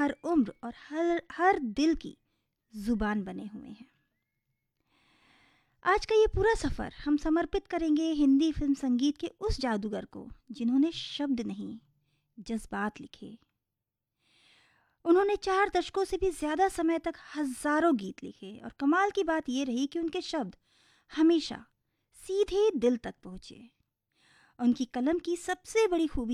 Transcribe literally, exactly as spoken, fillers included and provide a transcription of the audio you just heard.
हर उम्र और हर हर दिल की जुबान बने हुए हैं। आज का ये पूरा सफ़र हम समर्पित करेंगे हिंदी फिल्म संगीत के उस जादूगर को जिन्होंने शब्द नहीं, जज्बात लिखे। उन्होंने चार दशकों से भी ज़्यादा समय तक हज़ारों गीत लिखे और कमाल की बात ये रही कि उनके शब्द हमेशा सीधे दिल तक पहुँचे। उनकी कलम की सबसे बड़ी खूबी